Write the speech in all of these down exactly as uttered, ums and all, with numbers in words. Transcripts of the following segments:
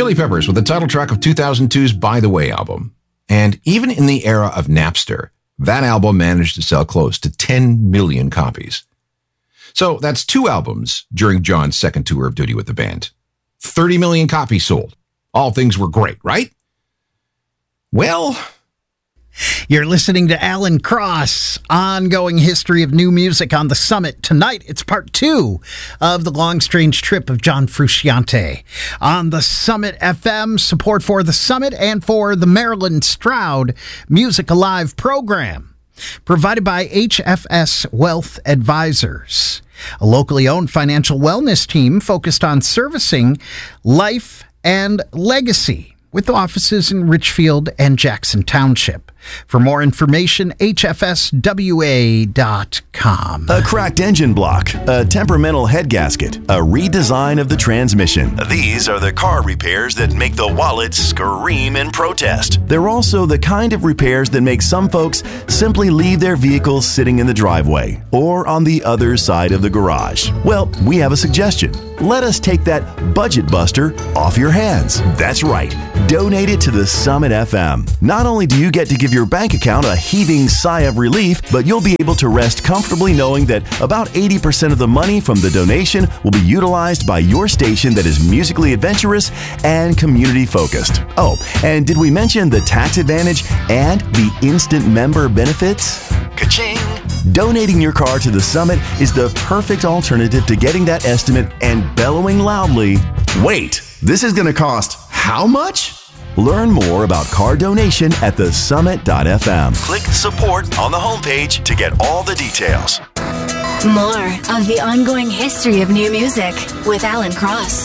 Chili Peppers with the title track of two thousand two's By the Way album. And even in the era of Napster, that album managed to sell close to ten million copies. So that's two albums during John's second tour of duty with the band. thirty million copies sold. All things were great, right? Well, you're listening to Alan Cross, Ongoing History of New Music on the Summit. Tonight, it's part two of the long, strange trip of John Frusciante. On the Summit F M, support for the Summit and for the Marilyn Stroud Music Alive program, provided by H F S Wealth Advisors, a locally owned financial wellness team focused on servicing life and legacy, with offices in Richfield and Jackson Township. For more information, H F S W A dot com. A cracked engine block, a temperamental head gasket, a redesign of the transmission. These are the car repairs that make the wallet scream in protest. They're also the kind of repairs that make some folks simply leave their vehicles sitting in the driveway or on the other side of the garage. Well, we have a suggestion. Let us take that budget buster off your hands. That's right. Donate it to the Summit F M. Not only do you get to give your bank account a heaving sigh of relief, but you'll be able to rest comfortably knowing that about eighty percent of the money from the donation will be utilized by your station that is musically adventurous and community focused. Oh, and did we mention the tax advantage and the instant member benefits? Ka-ching! Donating your car to the Summit is the perfect alternative to getting that estimate and bellowing loudly, "Wait, this is going to cost how much?" Learn more about car donation at the summit dot f m. Click support on the homepage to get all the details. More of the ongoing history of new music with Alan Cross.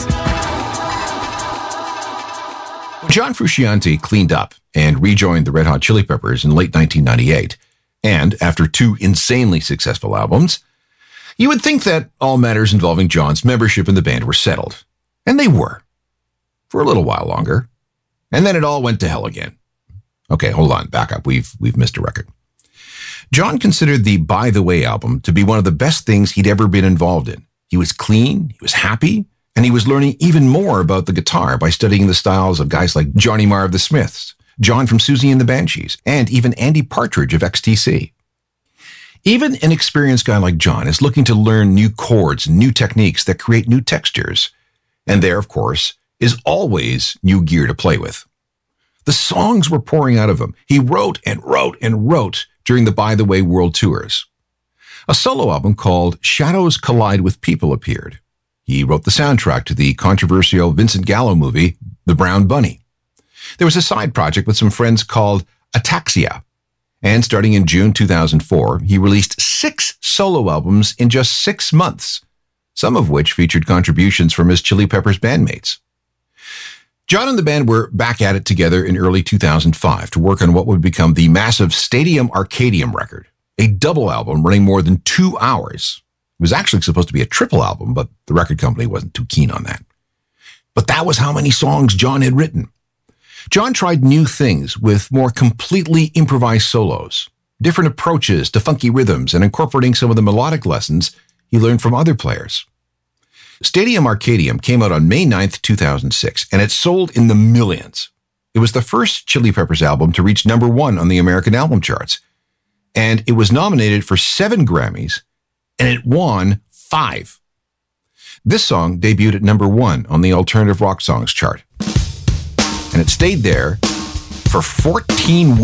John Frusciante cleaned up and rejoined the Red Hot Chili Peppers in late nineteen ninety-eight. And after two insanely successful albums, you would think that all matters involving John's membership in the band were settled. And they were. For a little while longer. And then it all went to hell again. Okay, hold on, back up. We've we've missed a record. John considered the By the Way album to be one of the best things he'd ever been involved in. He was clean, he was happy, and he was learning even more about the guitar by studying the styles of guys like Johnny Marr of the Smiths, John from Susie and the Banshees, and even Andy Partridge of X T C. Even an experienced guy like John is looking to learn new chords and new techniques that create new textures. And there, of course, is always new gear to play with. The songs were pouring out of him. He wrote and wrote and wrote during the By the Way World Tours. A solo album called Shadows Collide with People appeared. He wrote the soundtrack to the controversial Vincent Gallo movie, The Brown Bunny. There was a side project with some friends called Ataxia. And starting in June two thousand four, he released six solo albums in just six months, some of which featured contributions from his Chili Peppers bandmates. John and the band were back at it together in early two thousand five to work on what would become the massive Stadium Arcadium record, a double album running more than two hours. It was actually supposed to be a triple album, but the record company wasn't too keen on that. But that was how many songs John had written. John tried new things with more completely improvised solos, different approaches to funky rhythms, and incorporating some of the melodic lessons he learned from other players. Stadium Arcadium came out on May ninth, two thousand six, and it sold in the millions. It was the first Chili Peppers album to reach number one on the American album charts, and it was nominated for seven Grammys, and it won five. This song debuted at number one on the Alternative Rock Songs chart, and it stayed there for fourteen weeks.